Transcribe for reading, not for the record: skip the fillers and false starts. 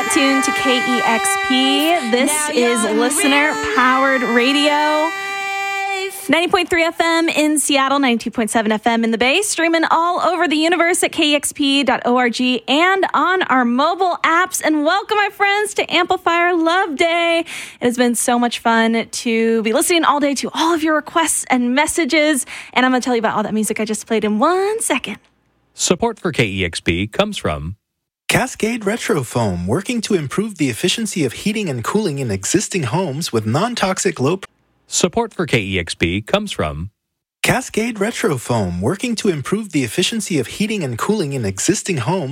tuned to KEXP. This is listener-powered radio. 90.3 FM in Seattle, 92.7 FM in the Bay, streaming all over the universe at kexp.org and on our mobile apps. And welcome, my friends, to Amplifier Love Day. It has been so much fun to be listening all day to all of your requests and messages. And I'm going to tell you about all that music I just played in 1 second. Support for KEXP comes from Cascade Retro Foam, working to improve the efficiency of heating and cooling in existing homes with non-toxic low. Support for KEXP comes from Cascade Retro Foam, working to improve the efficiency of heating and cooling in existing homes.